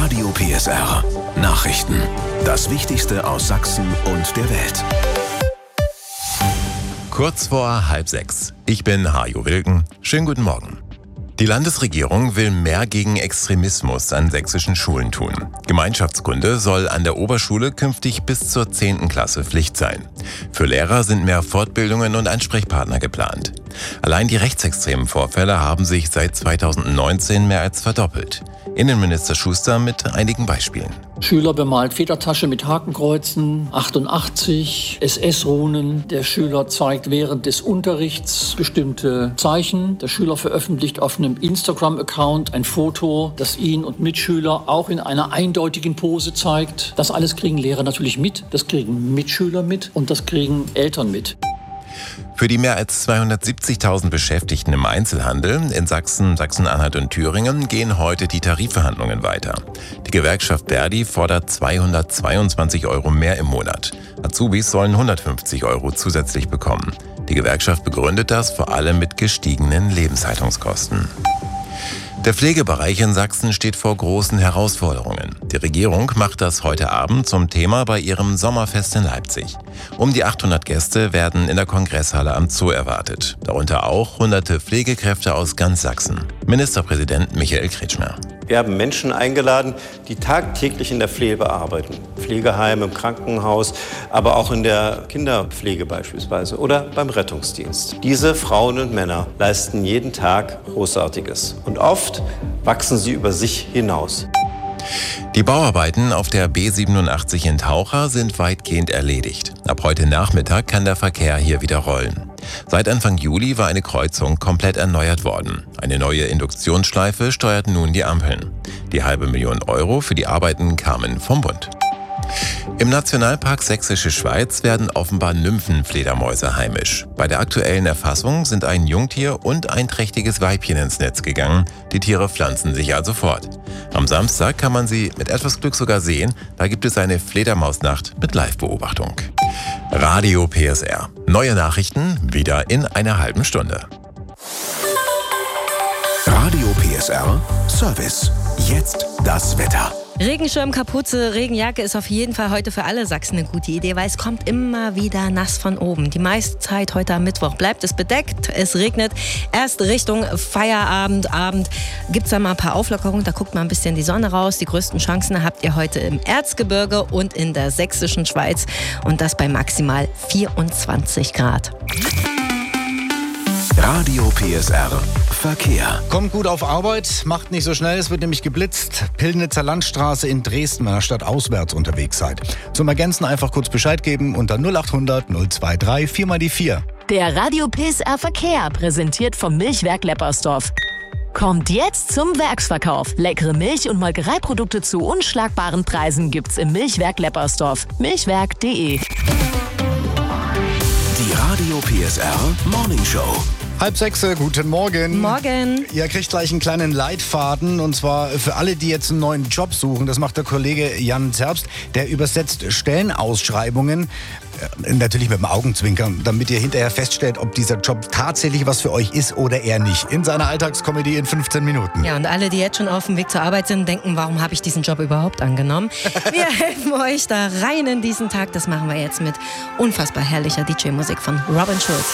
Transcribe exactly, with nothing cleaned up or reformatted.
Radio P S R Nachrichten. Das Wichtigste aus Sachsen und der Welt. Kurz vor halb sechs. Ich bin Hajo Wilken. Schönen guten Morgen. Die Landesregierung will mehr gegen Extremismus an sächsischen Schulen tun. Gemeinschaftskunde soll an der Oberschule künftig bis zur zehnten Klasse Pflicht sein. Für Lehrer sind mehr Fortbildungen und Ansprechpartner geplant. Allein die rechtsextremen Vorfälle haben sich seit zweitausendneunzehn mehr als verdoppelt. Innenminister Schuster mit einigen Beispielen. Schüler bemalt Federtasche mit Hakenkreuzen, achtundachtzig, S S-Runen. Der Schüler zeigt während des Unterrichts bestimmte Zeichen. Der Schüler veröffentlicht auf einem Instagram-Account ein Foto, das ihn und Mitschüler auch in einer eindeutigen Pose zeigt. Das alles kriegen Lehrer natürlich mit, das kriegen Mitschüler mit und das kriegen Eltern mit. Für die mehr als zweihundertsiebzigtausend Beschäftigten im Einzelhandel in Sachsen, Sachsen-Anhalt und Thüringen gehen heute die Tarifverhandlungen weiter. Die Gewerkschaft Verdi fordert zweihundertzweiundzwanzig Euro mehr im Monat. Azubis sollen hundertfünfzig Euro zusätzlich bekommen. Die Gewerkschaft begründet das vor allem mit gestiegenen Lebenshaltungskosten. Der Pflegebereich in Sachsen steht vor großen Herausforderungen. Die Regierung macht das heute Abend zum Thema bei ihrem Sommerfest in Leipzig. Um die achthundert Gäste werden in der Kongresshalle am Zoo erwartet. Darunter auch hunderte Pflegekräfte aus ganz Sachsen. Ministerpräsident Michael Kretschmer. Wir haben Menschen eingeladen, die tagtäglich in der Pflege arbeiten. Pflegeheim, im Krankenhaus, aber auch in der Kinderpflege beispielsweise oder beim Rettungsdienst. Diese Frauen und Männer leisten jeden Tag Großartiges. Und oft wachsen sie über sich hinaus. Die Bauarbeiten auf der B siebenundachtzig in Taucher sind weitgehend erledigt. Ab heute Nachmittag kann der Verkehr hier wieder rollen. Seit Anfang Juli war eine Kreuzung komplett erneuert worden. Eine neue Induktionsschleife steuert nun die Ampeln. Die halbe Million Euro für die Arbeiten kamen vom Bund. Im Nationalpark Sächsische Schweiz werden offenbar Nymphenfledermäuse heimisch. Bei der aktuellen Erfassung sind ein Jungtier und ein trächtiges Weibchen ins Netz gegangen. Die Tiere pflanzen sich also fort. Am Samstag kann man sie mit etwas Glück sogar sehen. Da gibt es eine Fledermausnacht mit Live-Beobachtung. Radio P S R. Neue Nachrichten wieder in einer halben Stunde. Radio P S R Service. Jetzt das Wetter. Regenschirm, Kapuze, Regenjacke ist auf jeden Fall heute für alle Sachsen eine gute Idee, weil es kommt immer wieder nass von oben. Die meiste Zeit heute am Mittwoch bleibt es bedeckt, es regnet. Erst Richtung Feierabend, Abend gibt es da mal ein paar Auflockerungen, da guckt mal ein bisschen die Sonne raus. Die größten Chancen habt ihr heute im Erzgebirge und in der sächsischen Schweiz und das bei maximal vierundzwanzig Grad. Radio P S R Verkehr. Kommt gut auf Arbeit, macht nicht so schnell, es wird nämlich geblitzt. Pillnitzer Landstraße in Dresden, wenn ihr stadtauswärts unterwegs seid. Zum Ergänzen einfach kurz Bescheid geben unter null achthundert null zweiunddreißig vier mal die vier. Der Radio P S R Verkehr, präsentiert vom Milchwerk Leppersdorf. Kommt jetzt zum Werksverkauf. Leckere Milch- und Molkereiprodukte zu unschlagbaren Preisen gibt's im Milchwerk Leppersdorf. milchwerk punkt de. Die Radio P S R Morning Show. Halb sechs, guten Morgen. Morgen. Ihr kriegt gleich einen kleinen Leitfaden und zwar für alle, die jetzt einen neuen Job suchen. Das macht der Kollege Jan Zerbst, der übersetzt Stellenausschreibungen, äh, natürlich mit dem Augenzwinkern, damit ihr hinterher feststellt, ob dieser Job tatsächlich was für euch ist oder eher nicht. In seiner Alltagskomödie in fünfzehn Minuten. Ja, und alle, die jetzt schon auf dem Weg zur Arbeit sind, denken, warum habe ich diesen Job überhaupt angenommen? Wir helfen euch da rein in diesen Tag. Das machen wir jetzt mit unfassbar herrlicher D J-Musik von Robin Schulz.